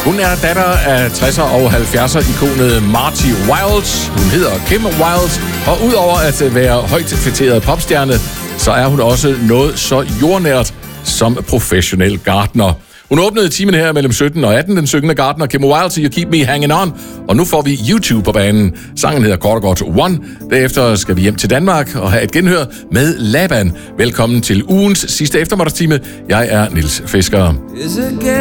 Hun er datter af 60'er og 70'er-ikonet Marty Wilds. Hun hedder Kim Wilds, og udover at være højt fætteret popstjerne, så er hun også noget så jordnært som professionel gartner. Hun åbnede timen her mellem 17 og 18, den syngende gartner Kim Wilds, You Keep Me Hanging On, og nu får vi YouTube på banen. Sangen hedder kort og godt One. Derefter skal vi hjem til Danmark og have et genhør med Laban. Velkommen til ugens sidste eftermiddagstime. Jeg er Niels Fisker.